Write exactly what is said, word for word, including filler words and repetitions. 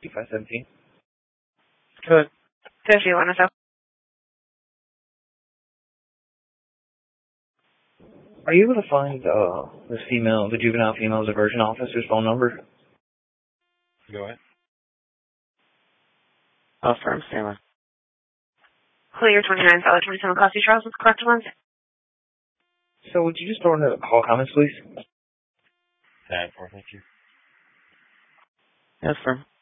five seventeen. Good. There's you on us. Are you able to find uh, the female, the juvenile female diversion officer's phone number? Go ahead. Oh, firm, Stanley. Clear twenty-nine, solid twenty-seven, Coffee Charles with the correct ones. So would you just throw in the call comments, please? That for, thank you. Yes, firm.